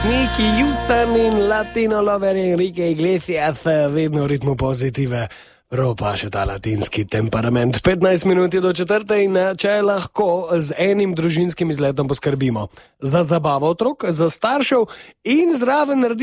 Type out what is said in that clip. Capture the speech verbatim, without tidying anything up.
Neki Houston in Latino lover Enrique Iglesias, vedno v ritmu pozitive. Prav pa še ta latinski temperament. petnajst minut je do četrte in če lahko z enim družinskim izletom poskrbimo za zabavo otrok, za staršev in zraven naredimo